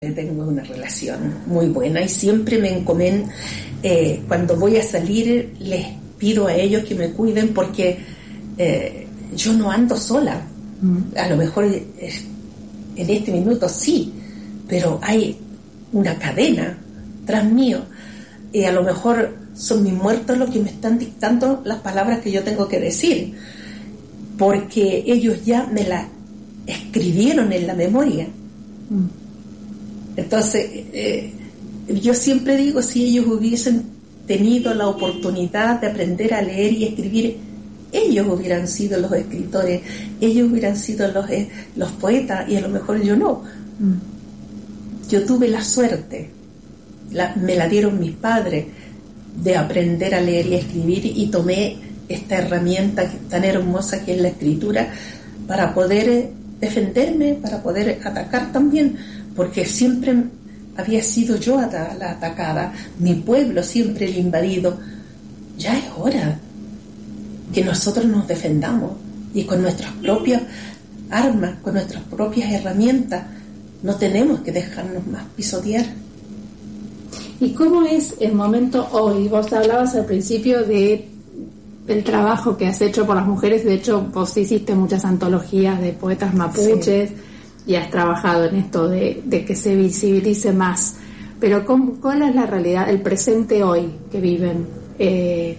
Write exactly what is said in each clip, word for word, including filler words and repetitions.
Tengo una relación muy buena y siempre me encomiendo, eh, cuando voy a salir les pido a ellos que me cuiden porque eh, yo no ando sola. Mm. A lo mejor eh, en este minuto sí, pero hay una cadena tras mío y a lo mejor son mis muertos los que me están dictando las palabras que yo tengo que decir, porque ellos ya me las escribieron en la memoria. Mm. Entonces, eh, yo siempre digo, si ellos hubiesen tenido la oportunidad de aprender a leer y escribir, ellos hubieran sido los escritores, ellos hubieran sido los, eh, los poetas, y a lo mejor yo no. Mm. Yo tuve la suerte, la, me la dieron mis padres, de aprender a leer y escribir, y tomé esta herramienta tan hermosa que es la escritura para poder eh, defenderme, para poder atacar también, porque siempre había sido yo la atacada, mi pueblo siempre el invadido. Ya es hora que nosotros nos defendamos y con nuestras propias armas, con nuestras propias herramientas. No tenemos que dejarnos más pisotear. ¿Y cómo es el momento hoy? Vos hablabas al principio de el trabajo que has hecho por las mujeres. De hecho, vos hiciste muchas antologías de poetas mapuches. Sí. Y has trabajado en esto de, de que se visibilice más. Pero ¿cómo, ¿cuál es la realidad, el presente hoy que viven? Eh...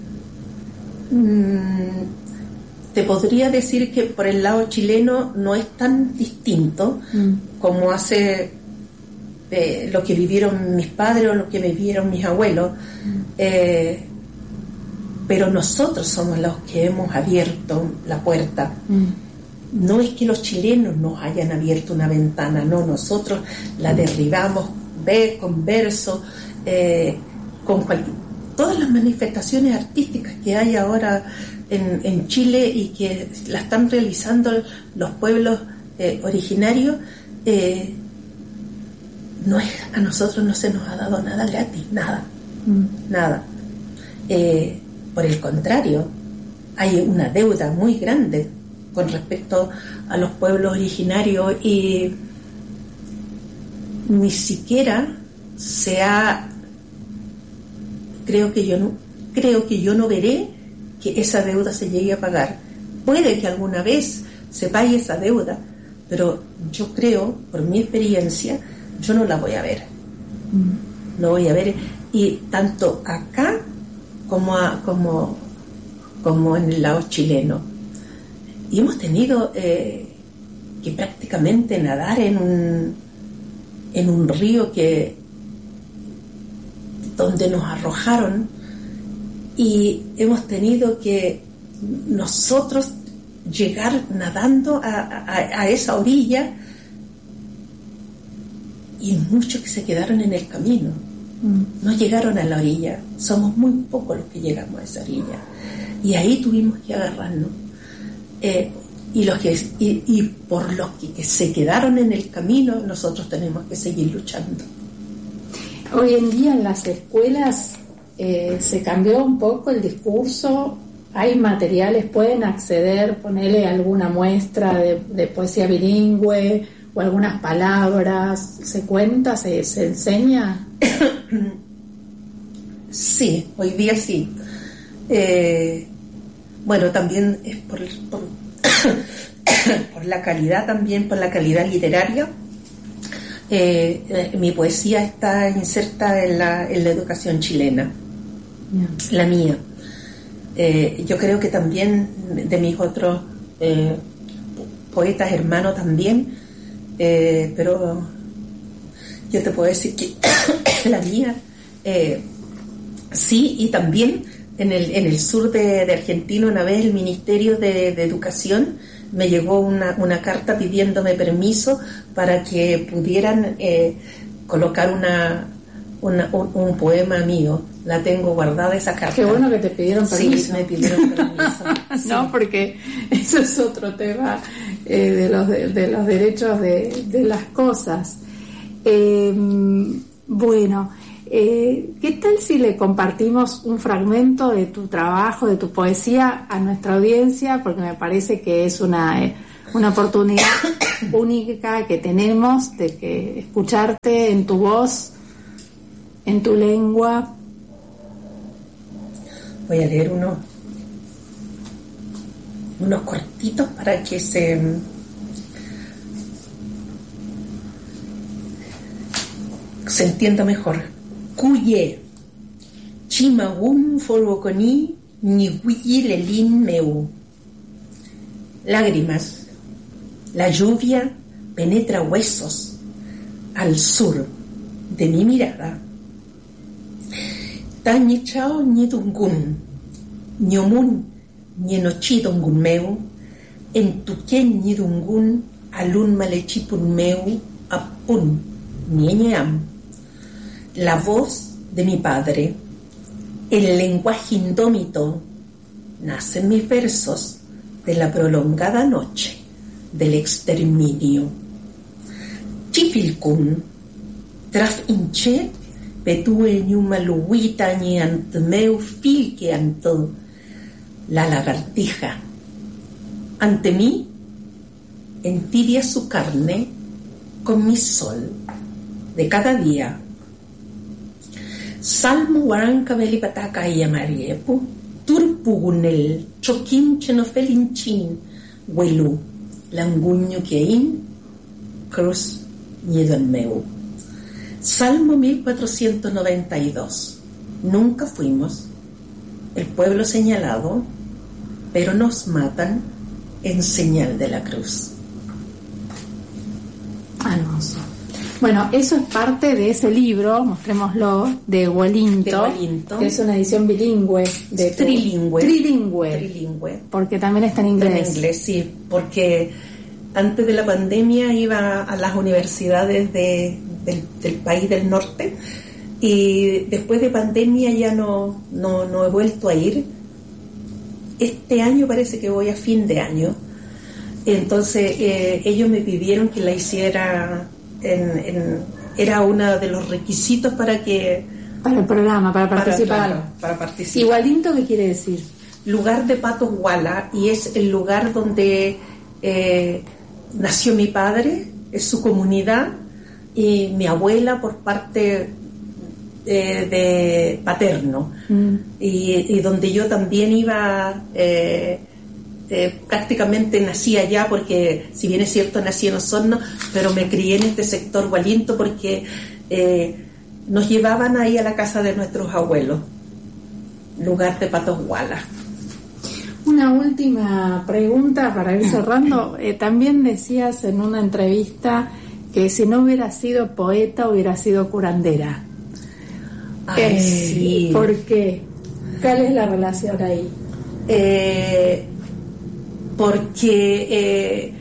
Mm, te podría decir que por el lado chileno no es tan distinto mm. como hace eh, lo que vivieron mis padres o lo que vivieron mis abuelos. Mm. Eh, pero nosotros somos los que hemos abierto la puerta. Mm. No es que los chilenos nos hayan abierto una ventana, no, nosotros la derribamos, ver, con verso, eh, con cualquier, todas las manifestaciones artísticas que hay ahora en, en Chile y que la están realizando los pueblos eh, originarios, eh, no es, a nosotros no se nos ha dado nada gratis, nada, mm. nada. Eh, por el contrario, hay una deuda muy grande con respecto a los pueblos originarios y ni siquiera se ha creo que yo no creo que yo no veré que esa deuda se llegue a pagar. Puede que alguna vez se pague esa deuda, pero yo creo, por mi experiencia, yo no la voy a ver. Mm. No voy a ver, y tanto acá como a, como como en el lado chileno. Y hemos tenido eh, que prácticamente nadar en un en un río que donde nos arrojaron, y hemos tenido que nosotros llegar nadando a, a, a esa orilla, y muchos que se quedaron en el camino, mm. no llegaron a la orilla. Somos muy pocos los que llegamos a esa orilla, y ahí tuvimos que agarrarnos. Eh, y, los que, y, y por los que, que se quedaron en el camino, nosotros tenemos que seguir luchando. Hoy en día en las escuelas eh, se cambió un poco el discurso. Hay materiales, pueden acceder, ponerle alguna muestra de, de poesía bilingüe o algunas palabras. ¿Se cuenta? ¿Se, se enseña? Sí, hoy día sí. Eh, Bueno, también es por, por, por la calidad, también por la calidad literaria. Eh, eh, mi poesía está inserta en la, en la educación chilena, yeah. La mía. Eh, yo creo que también de mis otros eh, poetas hermanos también, eh, pero yo te puedo decir que la mía eh, sí, y también En el, en el sur de, de Argentina, una vez el Ministerio de, de Educación me llegó una, una carta pidiéndome permiso para que pudieran eh, colocar una, una un, un poema mío. La tengo guardada esa carta. Qué bueno que te pidieron permiso. Sí, me pidieron permiso. Sí. No, porque eso es otro tema eh, de, los, de, de los derechos de, de las cosas. Eh, bueno... Eh, ¿qué tal si le compartimos un fragmento de tu trabajo, de tu poesía a nuestra audiencia? Porque me parece que es una, eh, Una oportunidad única que tenemos de que escucharte en tu voz, en tu lengua. Voy a leer unos unos cortitos para que se se entienda mejor. Cuye chimagum folwokoni ni huyi lelin meu. Lágrimas. La lluvia penetra huesos al sur de mi mirada. Tañi chao ni dungun, nyomun ni enochi dungun meu, en tuquén ni dungun, alun malechipun meu, apun ni eñeam. La voz de mi padre, el lenguaje indómito, nacen mis versos de la prolongada noche del exterminio. Chifilcun, traf inche, petue ñumaluita ni antmeu filque anto, la lagartija. Ante mí, entibia su carne con mi sol de cada día. Salmo waranca belipataca y amariepu, turpugunel, choquín chenofelinchin, huelu, languño quein, cruz niedon meu. Salmo mil cuatrocientos noventa y dos. Nunca fuimos el pueblo señalado, pero nos matan en señal de la cruz. Hermoso. Bueno, eso es parte de ese libro, mostrémoslo, de Huelinto, que es una edición bilingüe. De trilingüe. Trilingüe. Trilingüe. Porque también está en inglés. En inglés, sí, porque antes de la pandemia iba a las universidades de, del, del país del norte y después de pandemia ya no, no, no he vuelto a ir. Este año parece que voy a fin de año. Entonces eh, ellos me pidieron que la hiciera... En, en, era uno de los requisitos para que para el programa, para participar. Para, claro, para participar. Igualinto, ¿qué quiere decir? Lugar de Patos Guala, y es el lugar donde eh, nació mi padre, es su comunidad, y mi abuela por parte eh, de paterno, mm. y, y donde yo también iba. Eh, Eh, prácticamente nací allá porque, si bien es cierto, nací en Osorno, pero me crié en este sector Hualinto porque eh, nos llevaban ahí a la casa de nuestros abuelos, lugar de Patos Guala. Una última pregunta para ir cerrando. Eh, también decías en una entrevista que si no hubiera sido poeta hubiera sido curandera. Ay, eh, sí. ¿Por qué? ¿Cuál es la relación ahí? Eh... porque eh,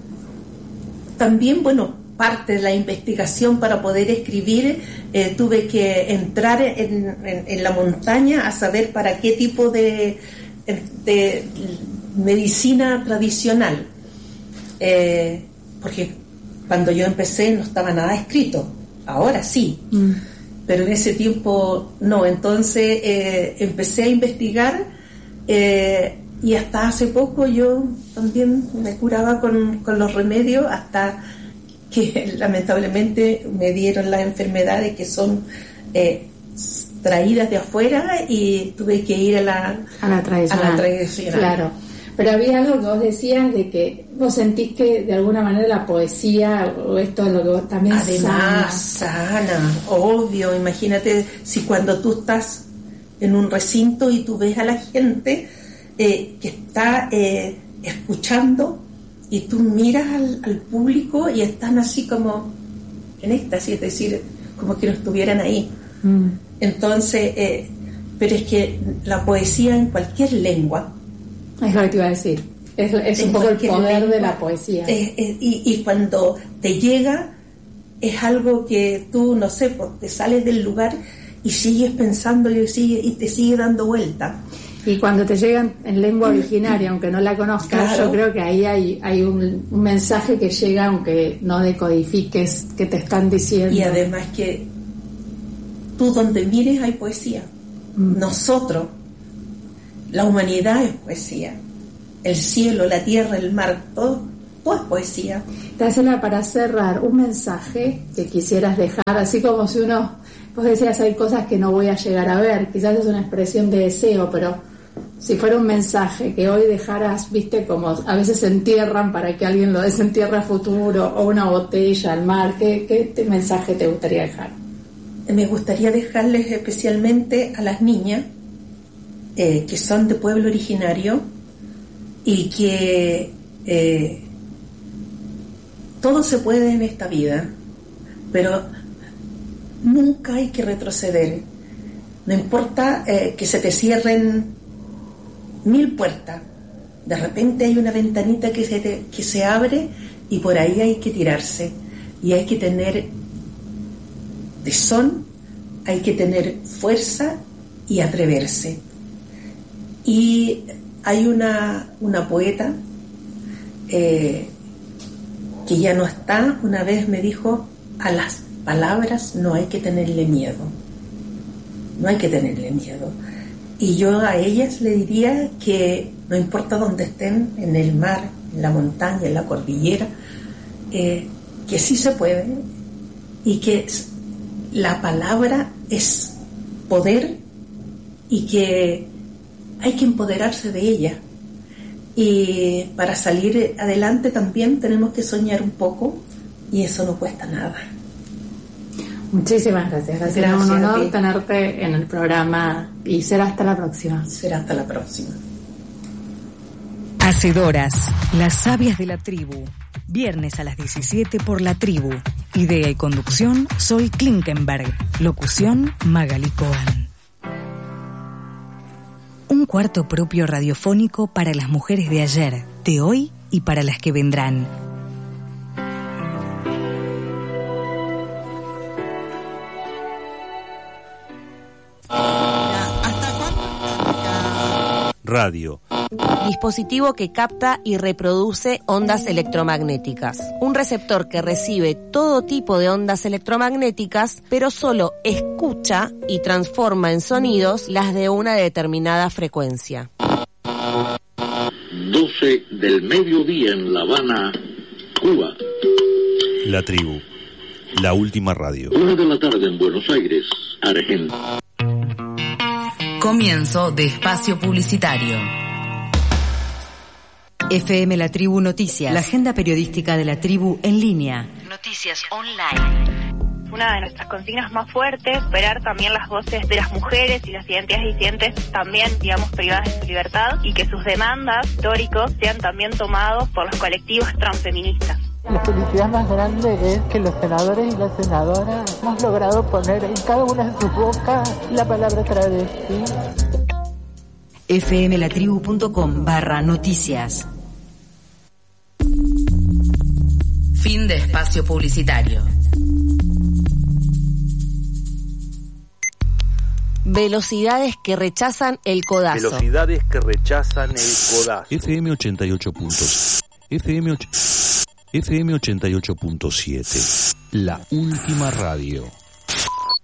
también, bueno, parte de la investigación para poder escribir, eh, tuve que entrar en, en, en la montaña a saber para qué tipo de, de medicina tradicional, eh, porque cuando yo empecé no estaba nada escrito, ahora sí, mm. pero en ese tiempo no. Entonces eh, empecé a investigar, eh, y hasta hace poco yo también me curaba con, con los remedios, hasta que lamentablemente me dieron las enfermedades que son eh, traídas de afuera y tuve que ir a la, a la tradicional. A la tradicional. Claro. Pero había algo que vos decías de que vos sentís que de alguna manera la poesía o esto es lo que vos también además sana. sana, obvio. Imagínate si cuando tú estás en un recinto y tú ves a la gente Eh, que está eh, escuchando y tú miras al, al público y están así como en éxtasis, es decir, como que no estuvieran ahí. Mm. Entonces, eh, pero es que la poesía en cualquier lengua, es lo que te iba a decir, es, es un poco el poder lengua, de la poesía. Es, es, y, y cuando te llega es algo que tú, no sé, te sales del lugar y sigues pensando y, sigue, y te sigue dando vuelta. Y cuando te llegan en lengua originaria, aunque no la conozcas, claro. Yo creo que ahí hay, hay un, un mensaje que llega, aunque no decodifiques, que te están diciendo. Y además que tú donde mires hay poesía. Mm. Nosotros, la humanidad es poesía. El cielo, la tierra, el mar, todo todo es poesía. Graciela, para cerrar, un mensaje que quisieras dejar, así como si uno, vos decías, hay cosas que no voy a llegar a ver, quizás es una expresión de deseo, pero si fuera un mensaje que hoy dejaras, viste, como a veces se entierran para que alguien lo desentierre a futuro, o una botella al mar, ¿qué, qué te mensaje te gustaría dejar? Me gustaría dejarles especialmente a las niñas eh, que son de pueblo originario y que eh, todo se puede en esta vida, pero nunca hay que retroceder. No importa eh, que se te cierren mil puertas, de repente hay una ventanita que se, te, que se abre y por ahí hay que tirarse, y hay que tener tesón, hay que tener fuerza y atreverse. Y hay una, una poeta eh, que ya no está, una vez me dijo: a las palabras no hay que tenerle miedo, no hay que tenerle miedo. Y yo a ellas le diría que no importa dónde estén, en el mar, en la montaña, en la cordillera, eh, que sí se puede, y que la palabra es poder y que hay que empoderarse de ella. Y para salir adelante también tenemos que soñar un poco, y eso no cuesta nada. Muchísimas gracias. Gracias. Será un honor tenerte en el programa y será hasta la próxima. Será hasta la próxima. Hacedoras, las sabias de la tribu. Viernes a las diecisiete por La Tribu. Idea y conducción, Sol Klinkenberg. Locución, Magali Cohen. Un cuarto propio radiofónico para las mujeres de ayer, de hoy y para las que vendrán. Radio. Dispositivo que capta y reproduce ondas electromagnéticas. Un receptor que recibe todo tipo de ondas electromagnéticas, pero solo escucha y transforma en sonidos las de una determinada frecuencia. doce del mediodía en La Habana, Cuba. La Tribu. La última radio. Una de la tarde en Buenos Aires, Argentina. Comienzo de espacio publicitario. F M La Tribu Noticias, la agenda periodística de La Tribu en línea. Noticias online. Una de nuestras consignas más fuertes, esperar también las voces de las mujeres y las identidades disidentes también, digamos, privadas de su libertad, y que sus demandas históricos sean también tomados por los colectivos transfeministas. La felicidad más grande es que los senadores y las senadoras hemos logrado poner en cada una de sus bocas la palabra travesti. fmlatribu.com barra noticias. Fin de espacio publicitario. Velocidades que rechazan el codazo. Velocidades que rechazan el codazo. F M ochenta y ocho puntos. F M ochenta y ocho punto siete. La última radio.